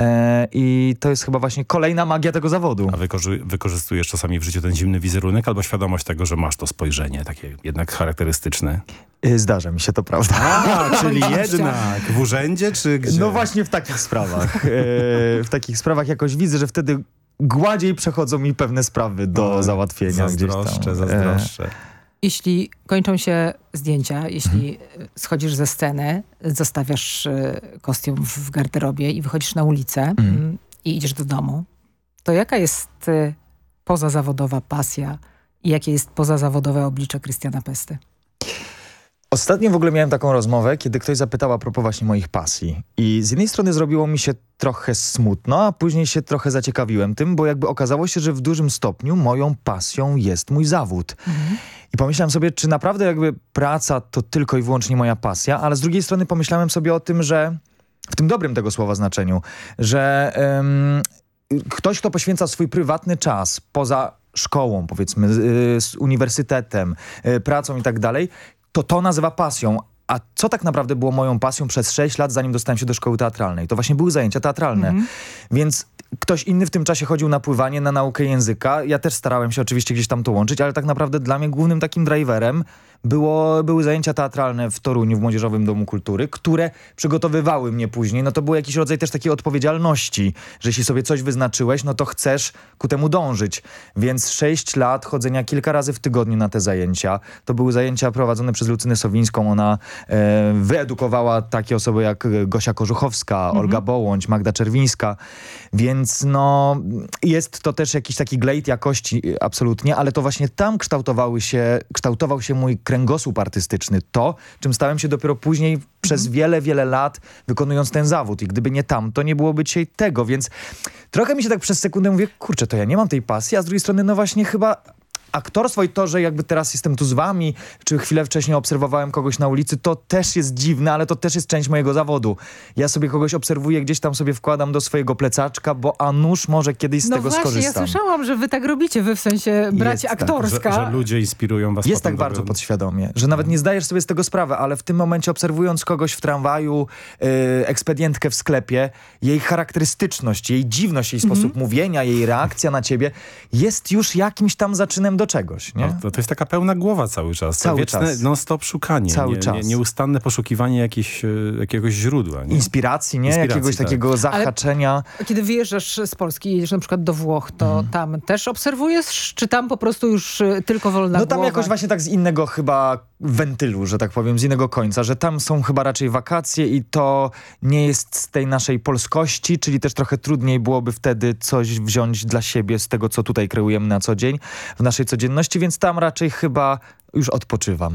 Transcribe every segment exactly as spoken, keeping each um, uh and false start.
E, I to jest chyba właśnie kolejna magia tego zawodu. A wykorzy- wykorzystujesz czasami w życiu ten zimny wizerunek albo świadomość tego, że masz to spojrzenie takie jednak charakterystyczne? E, Zdarza mi się, to prawda. A, czyli jednak w urzędzie czy gdzie? No właśnie w takich sprawach. E, w takich sprawach jakoś widzę, że wtedy gładziej przechodzą mi pewne sprawy do O, załatwienia gdzieś tam. Zazdroszczę, zazdroszczę. Jeśli kończą się zdjęcia, jeśli hmm. schodzisz ze sceny, zostawiasz y, kostium w garderobie i wychodzisz na ulicę hmm. i idziesz do domu, to jaka jest y, pozazawodowa pasja i jakie jest pozazawodowe oblicze Krystiana Pesty? Ostatnio w ogóle miałem taką rozmowę, kiedy ktoś zapytał a propos właśnie moich pasji. I z jednej strony zrobiło mi się trochę smutno, a później się trochę zaciekawiłem tym, bo jakby okazało się, że w dużym stopniu moją pasją jest mój zawód. Mhm. I pomyślałem sobie, czy naprawdę jakby praca to tylko i wyłącznie moja pasja, ale z drugiej strony pomyślałem sobie o tym, że w tym dobrym tego słowa znaczeniu, że um, ktoś, kto poświęca swój prywatny czas poza szkołą, powiedzmy, y, z uniwersytetem, y, pracą i tak dalej, to to nazywa pasją. A co tak naprawdę było moją pasją przez sześć lat, zanim dostałem się do szkoły teatralnej? To właśnie były zajęcia teatralne. Mm. Więc ktoś inny w tym czasie chodził na pływanie, na naukę języka. Ja też starałem się oczywiście gdzieś tam to łączyć, ale tak naprawdę dla mnie głównym takim driverem było, były zajęcia teatralne w Toruniu, w Młodzieżowym Domu Kultury, które przygotowywały mnie później. No to był jakiś rodzaj też takiej odpowiedzialności, że jeśli sobie coś wyznaczyłeś, no to chcesz ku temu dążyć. Więc sześć lat chodzenia kilka razy w tygodniu na te zajęcia. To były zajęcia prowadzone przez Lucynę Sowińską. Ona e, wyedukowała takie osoby jak Gosia Korzuchowska, mhm. Olga Bołądź, Magda Czerwińska. Więc no jest to też jakiś taki glejt jakości absolutnie, ale to właśnie tam kształtowały się, kształtował się mój kręgosłup artystyczny. To, czym stałem się dopiero później mm. przez wiele, wiele lat wykonując ten zawód. I gdyby nie tam, to nie byłoby dzisiaj tego. Więc trochę mi się tak przez sekundę mówię, kurczę, to ja nie mam tej pasji, a z drugiej strony no właśnie chyba aktorstwo i to, że jakby teraz jestem tu z wami, czy chwilę wcześniej obserwowałem kogoś na ulicy, to też jest dziwne, ale to też jest część mojego zawodu. Ja sobie kogoś obserwuję, gdzieś tam sobie wkładam do swojego plecaczka, bo a nuż może kiedyś z no tego właśnie, skorzystam. No właśnie, ja słyszałam, że wy tak robicie, wy w sensie braci tak, aktorska. Że, że ludzie inspirują was. Jest tak do... bardzo podświadomie, że nawet nie zdajesz sobie z tego sprawy, ale w tym momencie obserwując kogoś w tramwaju, yy, ekspedientkę w sklepie, jej charakterystyczność, jej dziwność, jej mm-hmm. sposób mówienia, jej reakcja na ciebie jest już jakimś tam zaczynem do czegoś, nie? To, to jest taka pełna głowa cały czas. Cały wieczne czas. non-stop szukanie. Cały nie, czas. Nie, nieustanne poszukiwanie jakiejś, jakiegoś źródła. Nie? Inspiracji, nie? Inspiracji, Jakiegoś tak. takiego zahaczenia. Ale kiedy wyjeżdżasz z Polski i jedziesz na przykład do Włoch, to mhm. tam też obserwujesz? Czy tam po prostu już tylko wolna No tam głowa? jakoś właśnie tak z innego chyba wentylu, że tak powiem, z innego końca, że tam są chyba raczej wakacje i to nie jest z tej naszej polskości, czyli też trochę trudniej byłoby wtedy coś wziąć dla siebie z tego, co tutaj kreujemy na co dzień, w naszej codzienności, więc tam raczej chyba już odpoczywam.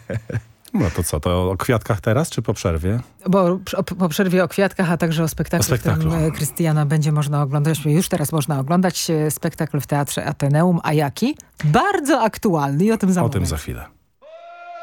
No to co, to o kwiatkach teraz, czy po przerwie? Bo po, po przerwie o kwiatkach, a także o spektaklu, o spektaklu. w którym Krystiana będzie można oglądać. Już teraz można oglądać spektakl w Teatrze Ateneum. A jaki? Bardzo aktualny i o tym za O moment. tym za chwilę.